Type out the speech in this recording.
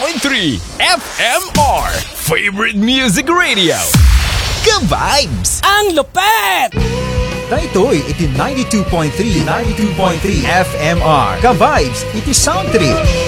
92.3 FMR Favorite Music Radio. Ka-vibes! Ang lupet! Daytoy iti 92.3 FMR. Ka-vibes iti sound trip.